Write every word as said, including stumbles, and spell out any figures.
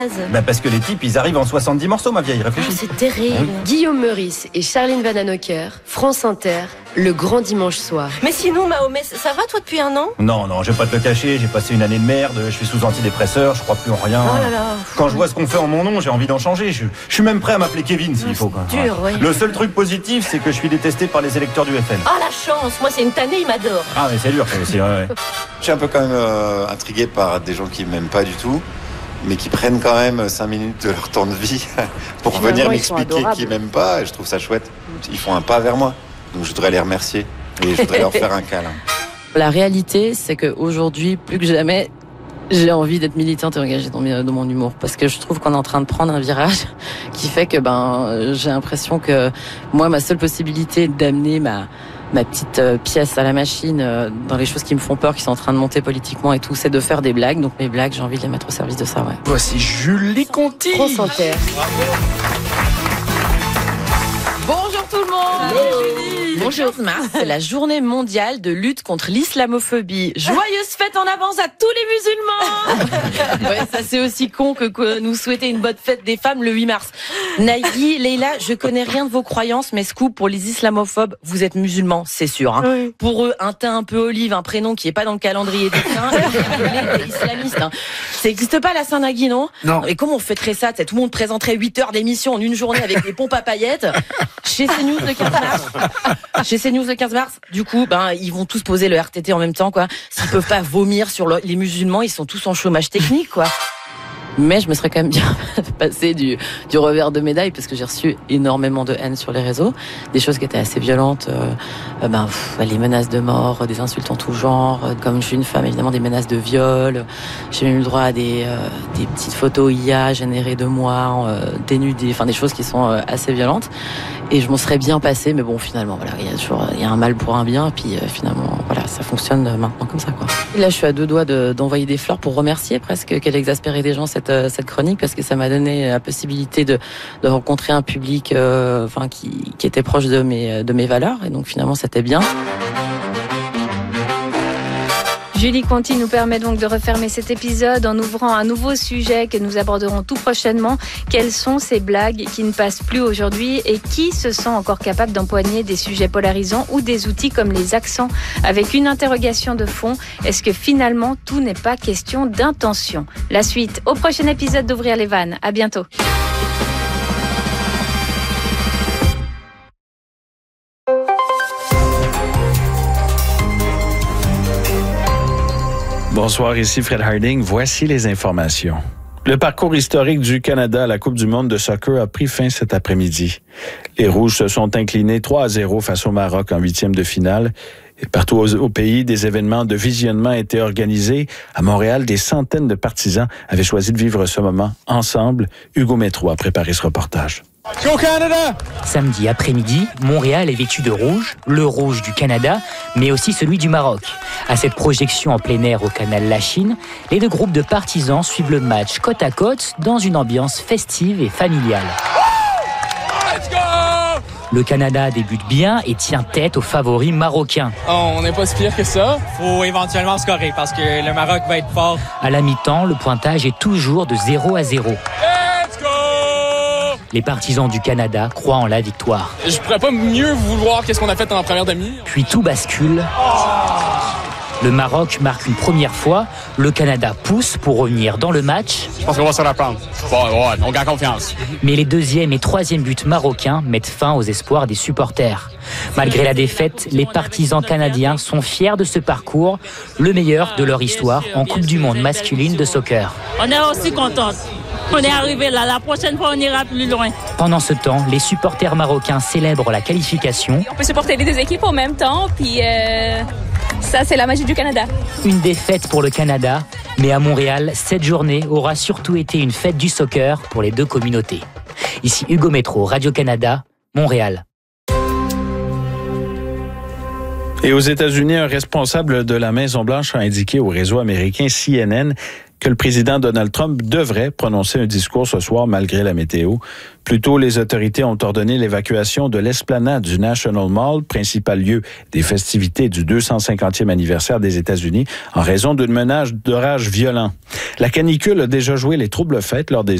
Bah parce que les types, ils arrivent en soixante-dix morceaux, ma vieille, réfléchis. Oh, c'est terrible. Oui. Guillaume Meurice et Charline Vanhoenacker, France Inter, le grand dimanche soir. Mais sinon, Mahomet, ça va toi depuis un an? Non, non, je vais pas te le cacher, j'ai passé une année de merde, je suis sous antidépresseur, je crois plus en rien. Oh là là. Quand je vois ce qu'on fait en mon nom, j'ai envie d'en changer. Je, je suis même prêt à m'appeler Kevin s'il faut. Quoi. Dur, ouais. Le seul truc positif, c'est que je suis détesté par les électeurs du F N. Oh la chance, moi c'est une tannée, il m'adore. Ah mais c'est dur, c'est aussi, ouais, ouais. Je suis un peu quand même euh, intrigué par des gens qui m'aiment pas du tout, mais qui prennent quand même cinq minutes de leur temps de vie pour Finalement, venir ils sont m'expliquer adorables. qu'ils m'aiment pas, et je trouve ça chouette. Ils font un pas vers moi, donc je voudrais les remercier et je voudrais leur faire un câlin. La réalité, c'est qu'aujourd'hui, plus que jamais, j'ai envie d'être militante et engagée dans, dans mon humour, parce que je trouve qu'on est en train de prendre un virage qui fait que ben j'ai l'impression que moi, ma seule possibilité d'amener ma ma petite euh, pièce à la machine euh, dans les choses qui me font peur, qui sont en train de monter politiquement et tout, c'est de faire des blagues. Donc mes blagues, j'ai envie de les mettre au service de ça, ouais. Voici Julie Conti. France Inter. Bonjour tout le monde. Bonjour. Le quinze mars, c'est la journée mondiale de lutte contre l'islamophobie. Joyeuse fête en avance à tous les musulmans. Ouais, ça c'est aussi con que, que nous souhaiter une bonne fête des femmes le huit mars. Nagui, Leïla, je connais rien de vos croyances, mais scoop pour les islamophobes, vous êtes musulmans, c'est sûr. Hein. Oui. Pour eux, un teint un peu olive, un prénom qui est pas dans le calendrier des saints, et islamiste. Hein. Ça n'existe pas la Saint-Nagui, non? Non. Et comment on fêterait ça? Tout le monde présenterait huit heures d'émission en une journée avec des pompes à paillettes. Chez CNews le quinze mars. Chez CNews le quinze mars, du coup, ben ils vont tous poser le R T T en même temps, quoi. S'ils peuvent pas vomir sur le, les musulmans, ils sont tous en chômage technique, quoi. Mais je me serais quand même bien passé du, du revers de médaille, parce que j'ai reçu énormément de haine sur les réseaux, des choses qui étaient assez violentes, euh, euh, ben, pff, les menaces de mort, des insultes en tout genre, euh, comme je suis une femme, évidemment des menaces de viol, j'ai même eu le droit à des, euh, des petites photos I A générées de moi, euh, dénudées, enfin des choses qui sont euh, assez violentes, et je m'en serais bien passé, mais bon finalement voilà, il y a toujours il y a un mal pour un bien, et puis euh, finalement voilà, ça fonctionne maintenant comme ça, quoi. Et là je suis à deux doigts de, d'envoyer des fleurs pour remercier presque qu'elle exaspérait des gens cette cette chronique, parce que ça m'a donné la possibilité de, de rencontrer un public euh, enfin, qui, qui était proche de mes, de mes valeurs, et donc finalement c'était bien. Julie Conti nous permet donc de refermer cet épisode en ouvrant un nouveau sujet que nous aborderons tout prochainement. Quelles sont ces blagues qui ne passent plus aujourd'hui, et qui se sent encore capable d'empoigner des sujets polarisants ou des outils comme les accents, avec une interrogation de fond: est-ce que finalement tout n'est pas question d'intention? La suite au prochain épisode d'Ouvrir les vannes. À bientôt. Bonsoir, ici Fred Harding. Voici les informations. Le parcours historique du Canada à la Coupe du monde de soccer a pris fin cet après-midi. Les Rouges se sont inclinés trois à zéro face au Maroc en huitième de finale. Et partout au, au pays, des événements de visionnement étaient organisés. À Montréal, des centaines de partisans avaient choisi de vivre ce moment ensemble. Hugo Métro a préparé ce reportage. Go Canada! Samedi après-midi, Montréal est vêtu de rouge, le rouge du Canada, mais aussi celui du Maroc. À cette projection en plein air au canal Lachine, les deux groupes de partisans suivent le match côte à côte dans une ambiance festive et familiale. Let's go! Le Canada débute bien et tient tête aux favoris marocains. Oh, on n'est pas si pire que ça. Faut éventuellement scorer parce que le Maroc va être fort. À la mi-temps, le pointage est toujours de zéro à zéro. Let's go! Les partisans du Canada croient en la victoire. Je pourrais pas mieux vouloir qu'est-ce qu'on a fait dans la première demi. Puis tout bascule. Le Maroc marque une première fois, le Canada pousse pour revenir dans le match. Je pense qu'on va se la prendre. Bon, ouais, on gagne confiance. Mais les deuxième et troisième buts marocains mettent fin aux espoirs des supporters. Malgré la défaite, les partisans canadiens sont fiers de ce parcours, le meilleur de leur histoire en Coupe du monde masculine de soccer. On est aussi contents. On est arrivé là. La prochaine fois, on ira plus loin. Pendant ce temps, les supporters marocains célèbrent la qualification. On peut supporter les deux équipes en même temps, puis euh, ça, c'est la magie du Canada. Une défaite pour le Canada, mais à Montréal, cette journée aura surtout été une fête du soccer pour les deux communautés. Ici Hugo Métro, Radio-Canada, Montréal. Et aux États-Unis, un responsable de la Maison-Blanche a indiqué au réseau américain C N N que le président Donald Trump devrait prononcer un discours ce soir malgré la météo. Plus tôt, les autorités ont ordonné l'évacuation de l'esplanade du National Mall, principal lieu des festivités du deux cent cinquantième anniversaire des États-Unis, en raison d'une menace d'orage violent. La canicule a déjà joué les troubles fêtes lors des